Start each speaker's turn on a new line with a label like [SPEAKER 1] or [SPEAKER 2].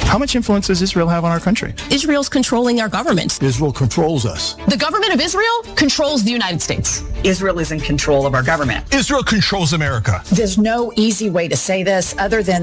[SPEAKER 1] How much influence does Israel have on our country?
[SPEAKER 2] Israel's controlling our government.
[SPEAKER 3] Israel controls us.
[SPEAKER 2] The government of Israel controls the United States.
[SPEAKER 4] Israel is in control of our government.
[SPEAKER 5] Israel controls America.
[SPEAKER 6] There's no easy way to say this other than